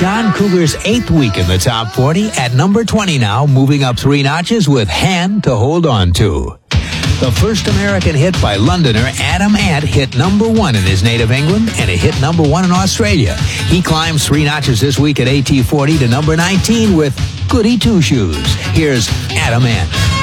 Sean Cougar's 8th week in the top 40 at number 20 now, moving up 3 notches with Hand to Hold On To. The first American hit by Londoner Adam Ant hit number 1 in his native England, and it hit number 1 in Australia. He climbs 3 notches this week at AT40 to number 19 with Goody Two Shoes. Here's Adam Ant.